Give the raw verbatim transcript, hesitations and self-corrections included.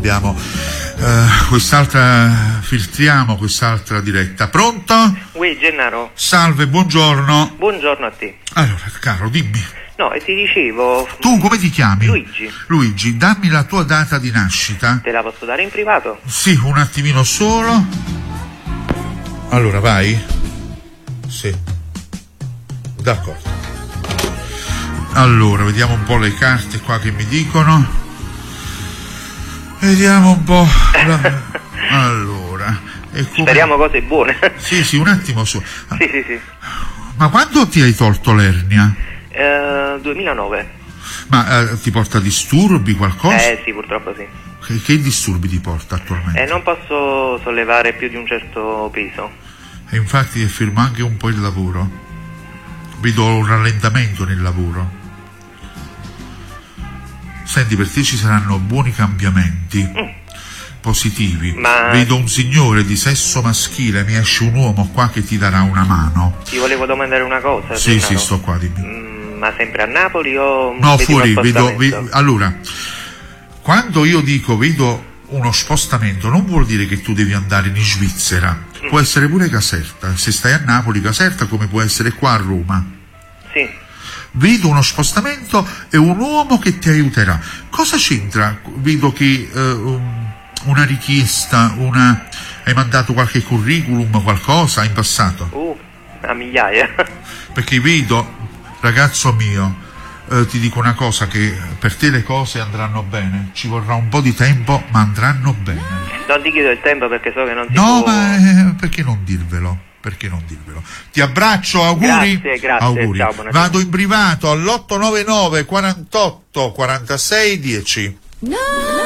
abbiamo uh, quest'altra, filtriamo quest'altra diretta. Pronto? Oui, Gennaro. Salve, buongiorno. Buongiorno a te. Allora, caro, dimmi. No, e ti dicevo... Tu come ti chiami? Luigi. Luigi, dammi la tua data di nascita. Te la posso dare in privato? Sì, un attimino solo. Allora, vai. Sì. D'accordo. Allora, vediamo un po' le carte qua che mi dicono. Vediamo un po'. La... Allora. E come... Speriamo cose buone. Sì, sì, un attimo su. Sì, sì, sì. Ma quando ti hai tolto l'ernia? Uh, duemilanove. Ma uh, ti porta disturbi, qualcosa? Eh sì, purtroppo sì. Che, che disturbi ti porta attualmente? Eh, non posso sollevare più di un certo peso. E infatti ti ferma anche un po' il lavoro. Vedo un rallentamento nel lavoro. Senti, per te ci saranno buoni cambiamenti. Mm. Positivi. Ma... Vedo un signore di sesso maschile, mi esce un uomo qua che ti darà una mano. Ti volevo domandare una cosa. Sì, Gennaro. sì, sto qua, dimmi. Mm, ma sempre a Napoli o... No, fuori, vedo, vedo... Allora, quando io dico vedo uno spostamento, non vuol dire che tu devi andare in Svizzera. Mm. Può essere pure Caserta. Se stai a Napoli, Caserta, come può essere qua a Roma. Sì. Vedo uno spostamento e un uomo che ti aiuterà. Cosa c'entra? Vedo che... Uh, um, una richiesta, una hai mandato qualche curriculum, qualcosa in passato? Uh, a migliaia. Perché vedo, ragazzo mio, eh, ti dico una cosa, che per te le cose andranno bene, ci vorrà un po' di tempo, ma andranno bene. Non ti chiedo il tempo perché so che non ti No, può... ma eh, perché non dirvelo? Perché non dirvelo? Ti abbraccio, auguri. Grazie, grazie. Auguri. Ciao, vado in privato all'otto nove nove quarantotto quarantasei dieci. No!